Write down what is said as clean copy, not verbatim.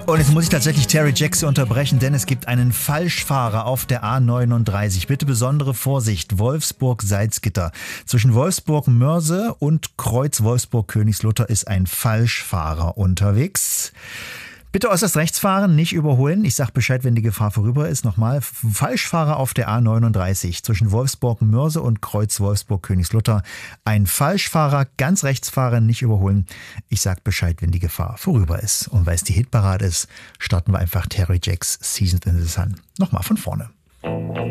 Und jetzt muss ich tatsächlich Terry Jacks unterbrechen, denn es gibt einen Falschfahrer auf der A39. Bitte besondere Vorsicht. Wolfsburg-Salzgitter. Zwischen Wolfsburg-Mörse und Kreuz Wolfsburg-Königslutter ist ein Falschfahrer unterwegs. Bitte äußerst rechts fahren, nicht überholen. Ich sag Bescheid, wenn die Gefahr vorüber ist. Nochmal, Falschfahrer auf der A39 zwischen Wolfsburg-Mörse und Kreuz Wolfsburg-Königslutter. Ein Falschfahrer, ganz rechts fahren, nicht überholen. Ich sag Bescheid, wenn die Gefahr vorüber ist. Und weil es die Hitparade ist, starten wir einfach Terry Jacks Seasons in the Sun. Nochmal von vorne.